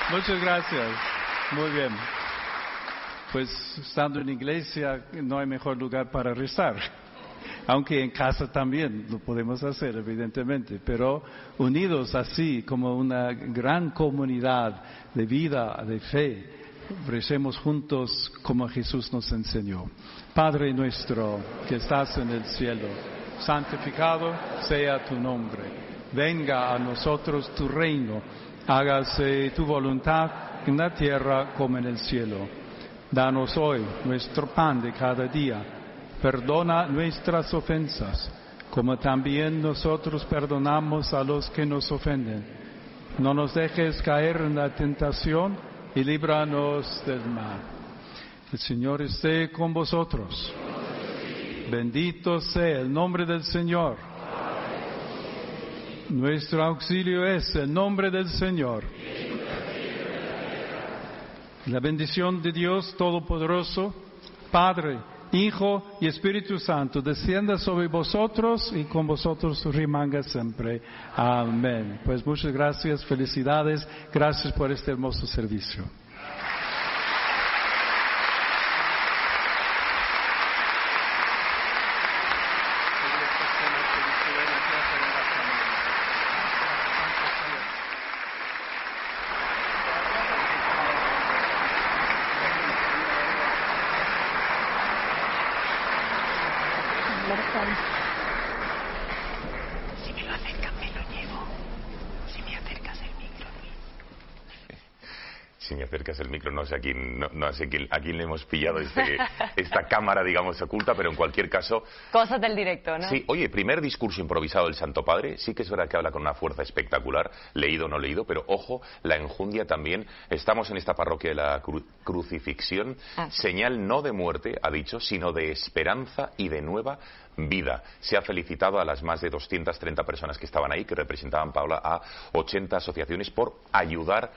Muchas gracias. Muy bien. Pues estando en iglesia no hay mejor lugar para rezar. Aunque en casa también lo podemos hacer, evidentemente, pero unidos así como una gran comunidad de vida, de fe, recemos juntos como Jesús nos enseñó. Padre nuestro que estás en el cielo, santificado sea tu nombre. Venga a nosotros tu reino. Hágase tu voluntad en la tierra como en el cielo. Danos hoy nuestro pan de cada día. Perdona nuestras ofensas, como también nosotros perdonamos a los que nos ofenden. No nos dejes caer en la tentación y líbranos del mal. El Señor esté con vosotros. Bendito sea el nombre del Señor. Nuestro auxilio es el nombre del Señor. La bendición de Dios Todopoderoso, Padre, Hijo y Espíritu Santo, descienda sobre vosotros y con vosotros remanga siempre. Amén. Pues muchas gracias, felicidades, gracias por este hermoso servicio. Si me lo acercas, me lo llevo. Si me acercas el micro, Si me acercas el micro, no sé a quién le hemos pillado esta cámara, digamos, oculta, pero en cualquier caso... Cosas del directo, ¿no? Sí, oye, primer discurso improvisado del Santo Padre, sí que es verdad que habla con una fuerza espectacular, leído o no leído, pero ojo, la enjundia también. Estamos en esta parroquia de la crucifixión, señal no de muerte, ha dicho, sino de esperanza y de nueva vida. Se ha felicitado a las más de 230 personas que estaban ahí, que representaban, Paula, a 80 asociaciones por ayudar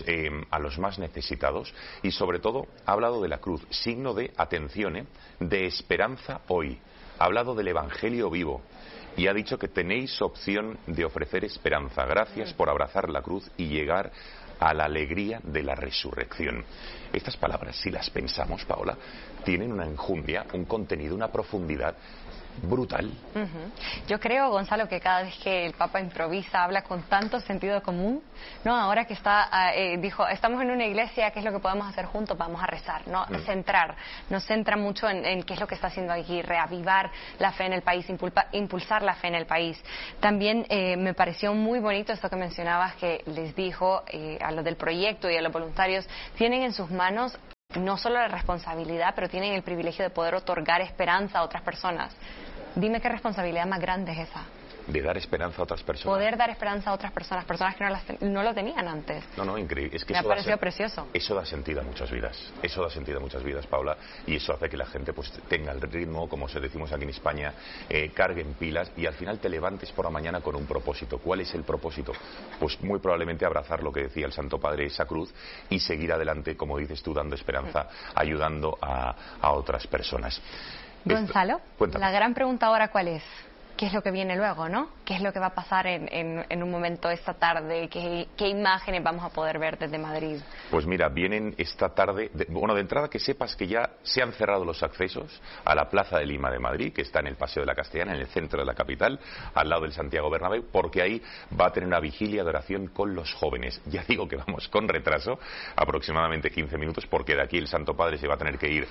a los más necesitados, y sobre todo ha hablado de la cruz, signo de, atención, de esperanza hoy. Ha hablado del Evangelio vivo y ha dicho que tenéis opción de ofrecer esperanza. Gracias por abrazar la cruz y llegar a la alegría de la resurrección. Estas palabras, si las pensamos, Paola, tienen una enjundia, un contenido, una profundidad brutal. Yo creo, Gonzalo, que cada vez que el Papa improvisa habla con tanto sentido común, ¿no? Ahora que dijo, estamos en una iglesia, ¿qué es lo que podemos hacer juntos? Vamos a rezar, ¿no? Nos centra mucho en qué es lo que está haciendo aquí, reavivar la fe en el país, impulsar la fe en el país. También me pareció muy bonito esto que mencionabas, que les dijo a los del proyecto y a los voluntarios, tienen en sus manos no solo la responsabilidad, pero tienen el privilegio de poder otorgar esperanza a otras personas. Dime qué responsabilidad más grande es esa. De dar esperanza a otras personas. Poder dar esperanza a otras personas que no lo tenían antes. No, increíble. Es que me ha parecido precioso. Eso da sentido a muchas vidas. Eso da sentido a muchas vidas, Paula, y eso hace que la gente pues tenga el ritmo, como se decimos aquí en España, carguen pilas y al final te levantes por la mañana con un propósito. ¿Cuál es el propósito? Pues muy probablemente abrazar lo que decía el Santo Padre, esa cruz, y seguir adelante, como dices tú, dando esperanza, ayudando a otras personas. Gonzalo, la gran pregunta ahora, ¿cuál es? ¿Qué es lo que viene luego, no? ¿Qué es lo que va a pasar en un momento esta tarde? ¿Qué imágenes vamos a poder ver desde Madrid? Pues mira, vienen esta tarde... de entrada que sepas que ya se han cerrado los accesos a la Plaza de Lima de Madrid, que está en el Paseo de la Castellana, en el centro de la capital, al lado del Santiago Bernabéu, porque ahí va a tener una vigilia de oración con los jóvenes. Ya digo que vamos con retraso, aproximadamente 15 minutos, porque de aquí el Santo Padre se va a tener que ir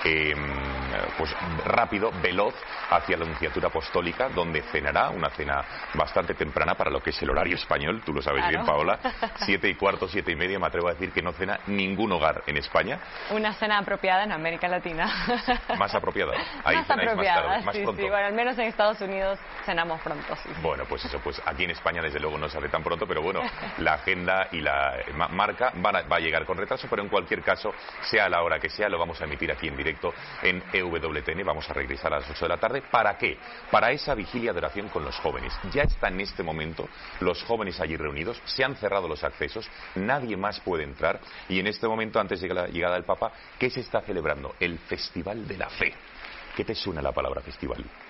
pues rápido, veloz, hacia la Nunciatura Apostólica, donde cenará, una cena bastante temprana para lo que es el horario español, tú lo sabes bien, Paola, 7:15, 7:30, me atrevo a decir que no cena ningún hogar en España. Una cena apropiada en América Latina. Más apropiada. Ahí más apropiada, más pronto. Sí, bueno, al menos en Estados Unidos cenamos pronto, sí. Bueno, pues eso, pues aquí en España desde luego no se hace tan pronto, pero bueno, la agenda y la marca va a llegar con retraso, pero en cualquier caso, sea la hora que sea, lo vamos a emitir aquí en directo en EWTN, vamos a regresar a las 8 de la tarde. ¿Para qué? Para esa vigilia de oración con los jóvenes. Ya están en este momento los jóvenes allí reunidos, se han cerrado los accesos, nadie más puede entrar, y en este momento, antes de la llegada del Papa, ¿qué se está celebrando? El Festival de la Fe. ¿Qué te suena la palabra festival?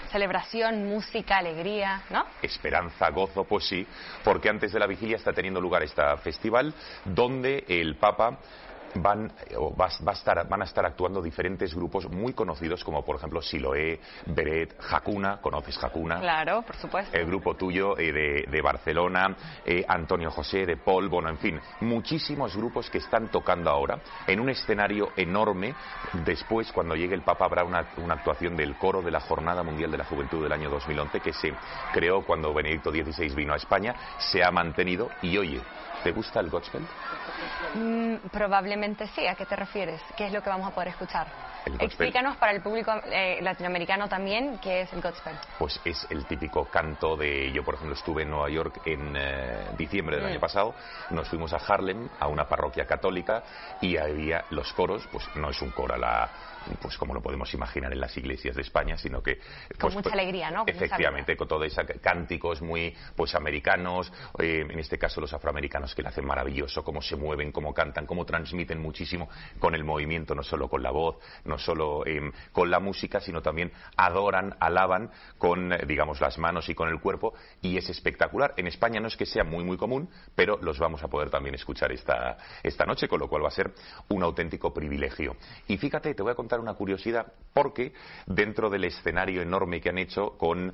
celebración, música, alegría, ¿no? Esperanza, gozo, pues sí, porque antes de la vigilia está teniendo lugar este festival donde el Papa van a estar actuando diferentes grupos muy conocidos como por ejemplo Siloé, Beret, Hakuna, ¿conoces Hakuna? Claro, por supuesto. El grupo tuyo de Barcelona, Antonio José, de Paul, bueno, en fin, muchísimos grupos que están tocando ahora en un escenario enorme. Después, cuando llegue el Papa, habrá una actuación del coro de la Jornada Mundial de la Juventud del año 2011 que se creó cuando Benedicto XVI vino a España, se ha mantenido y oye, ¿te gusta el gospel? Probablemente sí. ¿A qué te refieres? ¿Qué es lo que vamos a poder escuchar? Explícanos para el público latinoamericano también qué es el gospel. Pues es el típico canto de... Yo, por ejemplo, estuve en Nueva York en diciembre del año pasado. Nos fuimos a Harlem, a una parroquia católica, y había los coros. Pues no es un coro pues como lo podemos imaginar en las iglesias de España, sino que... Con mucha alegría, ¿no? Efectivamente, con todos esos cánticos muy pues americanos, en este caso los afroamericanos, que lo hacen maravilloso, cómo se mueven, cómo cantan, cómo transmiten muchísimo con el movimiento, no solo con la voz, no solo con la música, sino también adoran, alaban con, digamos, las manos y con el cuerpo, y es espectacular. En España no es que sea muy, muy común, pero los vamos a poder también escuchar esta noche, con lo cual va a ser un auténtico privilegio. Y fíjate, te voy a contar una curiosidad, porque dentro del escenario enorme que han hecho con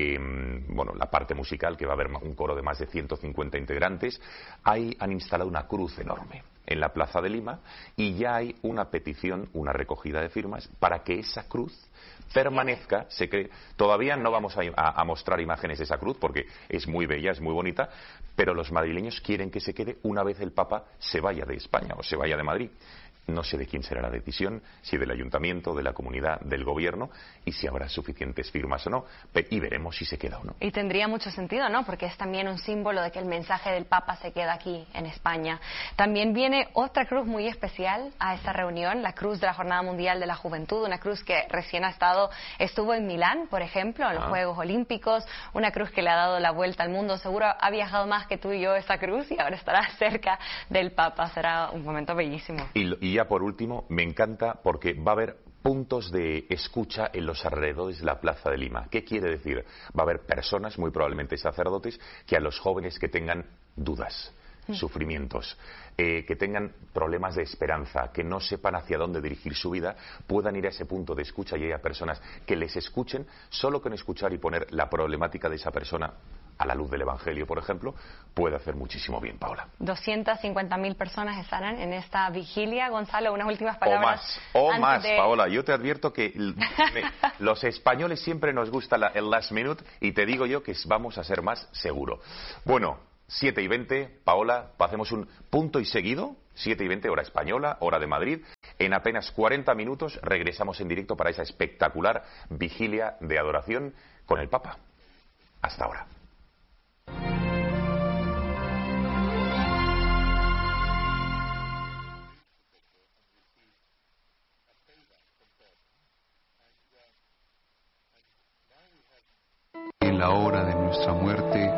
la parte musical, que va a haber un coro de más de 150 integrantes, han instalado una cruz enorme en la Plaza de Lima, y ya hay una petición, una recogida de firmas para que esa cruz permanezca. Todavía no vamos a mostrar imágenes de esa cruz porque es muy bella, es muy bonita, pero los madrileños quieren que se quede una vez el Papa se vaya de España o se vaya de Madrid. No sé de quién será la decisión, si del ayuntamiento, de la comunidad, del gobierno, y si habrá suficientes firmas o no, y veremos si se queda o no. Y tendría mucho sentido, ¿no? Porque es también un símbolo de que el mensaje del Papa se queda aquí, en España. También viene otra cruz muy especial a esta reunión, la cruz de la Jornada Mundial de la Juventud, una cruz que recién estuvo en Milán, por ejemplo, en los Juegos Olímpicos, una cruz que le ha dado la vuelta al mundo. Seguro ha viajado más que tú y yo esa cruz, y ahora estará cerca del Papa. Será un momento bellísimo. Y ya por último, me encanta porque va a haber puntos de escucha en los alrededores de la Plaza de Lima. ¿Qué quiere decir? Va a haber personas, muy probablemente sacerdotes, que a los jóvenes que tengan dudas, sufrimientos, que tengan problemas de esperanza, que no sepan hacia dónde dirigir su vida, puedan ir a ese punto de escucha, y haya personas que les escuchen. Solo con escuchar y poner la problemática de esa persona a la luz del Evangelio, por ejemplo, puede hacer muchísimo bien, Paola. 250.000 personas estarán en esta vigilia. Gonzalo, unas últimas palabras. O más, Paola. Yo te advierto que los españoles siempre nos gusta el last minute, y te digo yo que vamos a ser más seguro. Bueno, 7:20, Paola, hacemos un punto y seguido, 7:20, hora española, hora de Madrid. En apenas 40 minutos regresamos en directo para esa espectacular vigilia de adoración con el Papa. Hasta ahora. En la hora de nuestra muerte.